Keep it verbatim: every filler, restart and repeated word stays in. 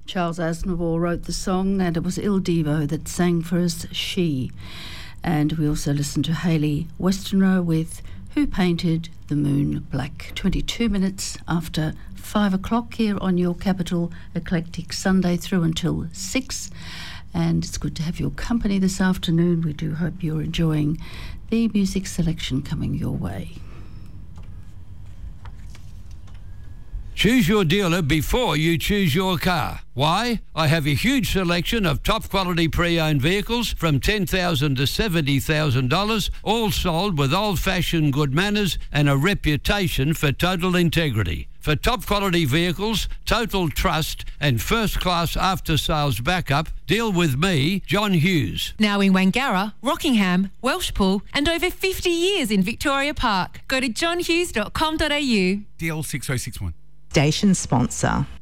Charles Aznavour wrote the song, and it was Il Divo that sang for us, She. And we also listened to Hayley Westenra with Who Painted the Moon Black. twenty-two minutes after five o'clock here on your Capital Eclectic Sunday through until six. And it's good to have your company this afternoon. We do hope you're enjoying the music selection coming your way. Choose your dealer before you choose your car. Why? I have a huge selection of top quality pre-owned vehicles from ten thousand dollars to seventy thousand dollars, all sold with old-fashioned good manners and a reputation for total integrity. For top quality vehicles, total trust and first-class after-sales backup, deal with me, John Hughes. Now in Wangara, Rockingham, Welshpool and over fifty years in Victoria Park. Go to john hughes dot com dot a u. D L six oh six one. Station sponsor.